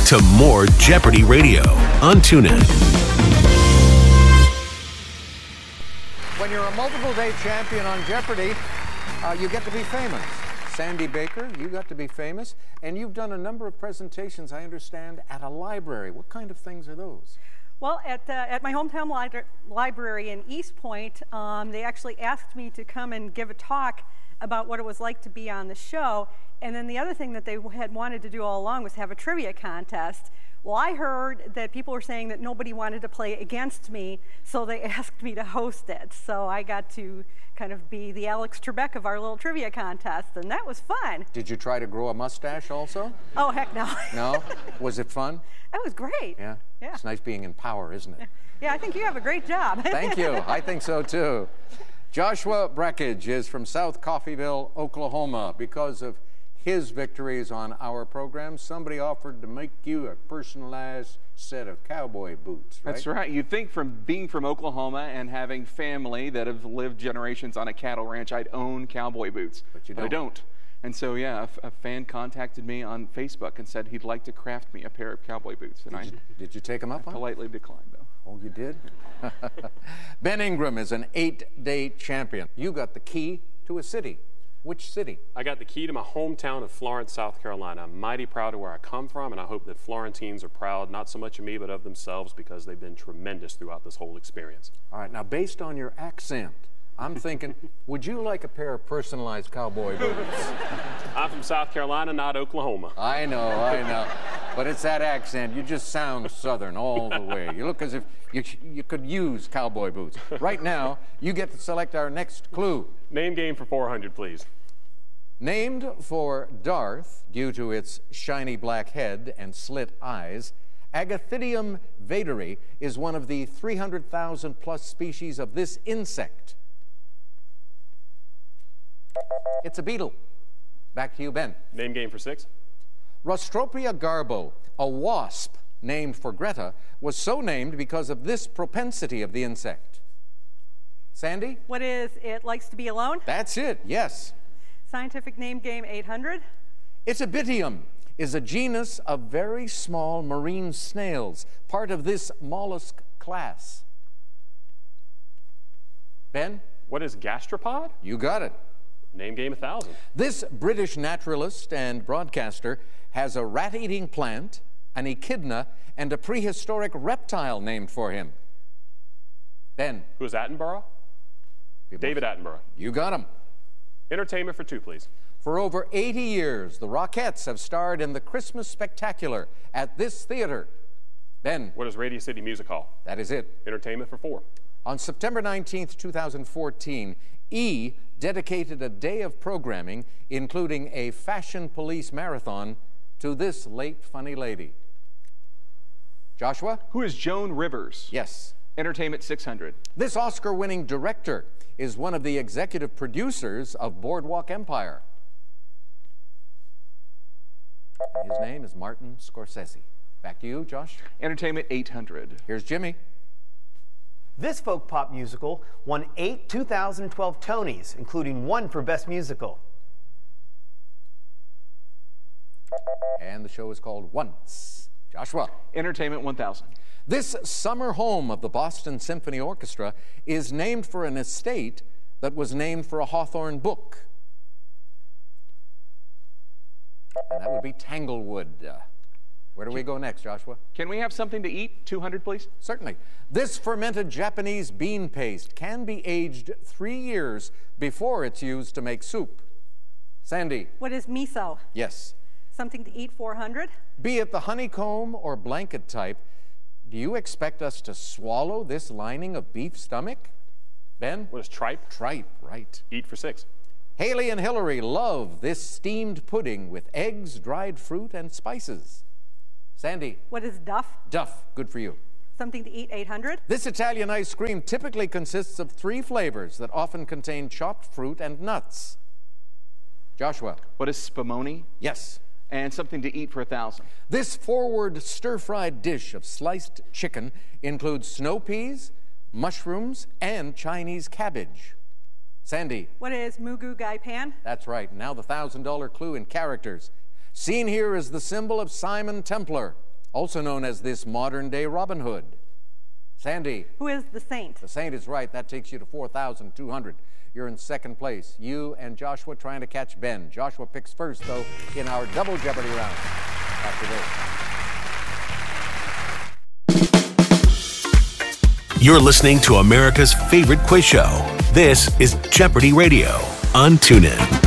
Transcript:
to more Jeopardy Radio on TuneIn. When you're a multiple-day champion on Jeopardy, you get to be famous. Sandy Baker, you got to be famous, and you've done a number of presentations, I understand, at a library. What kind of things are those? Well, at my hometown library in East Point, they actually asked me to come and give a talk about what it was like to be on the show. And then the other thing that they had wanted to do all along was have a trivia contest. Well, I heard that people were saying that nobody wanted to play against me, so they asked me to host it. So I got to kind of be the Alex Trebek of our little trivia contest, and that was fun. Did you try to grow a mustache also? Oh, heck no. No? Was it fun? That was great. Yeah? Yeah. It's nice being in power, isn't it? Yeah, I think you have a great job. Thank you. I think so, too. Joshua Brekich is from South Coffeyville, Oklahoma. Because of his victories on our program, somebody offered to make you a personalized set of cowboy boots, right? That's right. You'd think from being from Oklahoma and having family that have lived generations on a cattle ranch, I'd own cowboy boots. But you don't. I don't. And so, yeah, a fan contacted me on Facebook and said he'd like to craft me a pair of cowboy boots. And Did you take him up on it? Politely declined, though. Oh, you did? Ben Ingram is an 8-day champion. You got the key to a city. Which city? I got the key to my hometown of Florence, South Carolina. I'm mighty proud of where I come from, and I hope that Florentines are proud, not so much of me, but of themselves, because they've been tremendous throughout this whole experience. All right, now based on your accent, I'm thinking, would you like a pair of personalized cowboy boots? I'm from South Carolina, not Oklahoma. I know. But it's that accent. You just sound Southern all the way. You look as if you could use cowboy boots. Right now, you get to select our next clue. Name game for 400, please. Named for Darth, due to its shiny black head and slit eyes, Agathidium vaderi is one of the 300,000 plus species of this insect. It's a beetle. Back to you, Ben. Name game for 6. Rostropia garbo, a wasp named for Greta, was so named because of this propensity of the insect. Sandy? What is it likes to be alone? That's it, yes. Scientific name game 800. Itobitium is a genus of very small marine snails, part of this mollusk class. Ben? What is gastropod? You got it. Name game 1,000. This British naturalist and broadcaster has a rat-eating plant, an echidna, and a prehistoric reptile named for him. Ben? Who is Attenborough? David Attenborough. You got him. Entertainment for 2, please. For over 80 years, the Rockettes have starred in the Christmas Spectacular at this theater. Ben? What is Radio City Music Hall? That is it. Entertainment for 4. On September 19th, 2014, E! dedicated a day of programming, including a Fashion Police marathon, to this late funny lady. Joshua? Who is Joan Rivers? Yes. Entertainment 600. This Oscar-winning director is one of the executive producers of Boardwalk Empire. His name is Martin Scorsese. Back to you, Josh. Entertainment 800. Here's Jimmy. This folk pop musical won 8 2012 Tonys, including 1 for Best Musical. And the show is called Once. Joshua. Entertainment 1000. This summer home of the Boston Symphony Orchestra is named for an estate that was named for a Hawthorne book. And that would be Tanglewood. Where do we go next, Joshua? Can we have something to eat? 200, please. Certainly. This fermented Japanese bean paste can be aged 3 years before it's used to make soup. Sandy. What is miso? Yes. Something to eat 400. Be it the honeycomb or blanket type, do you expect us to swallow this lining of beef stomach? Ben? What is tripe? Tripe, right. Eat for 6. Haley and Hillary love this steamed pudding with eggs, dried fruit, and spices. Sandy. What is duff? Duff, good for you. Something to eat 800. This Italian ice cream typically consists of 3 flavors that often contain chopped fruit and nuts. Joshua. What is spumoni? Yes. And something to eat for 1,000. This forward stir-fried dish of sliced chicken includes snow peas, mushrooms, and Chinese cabbage. Sandy. What is mugu gai pan? That's right. Now the $1,000 clue in characters. Seen here is the symbol of Simon Templar. also known as this modern-day Robin Hood. Sandy. Who is the Saint? The Saint is right. That takes you to 4,200. You're in second place. You and Joshua trying to catch Ben. Joshua picks first, though, in our Double Jeopardy round. After this. You're listening to America's favorite quiz show. This is Jeopardy Radio on TuneIn.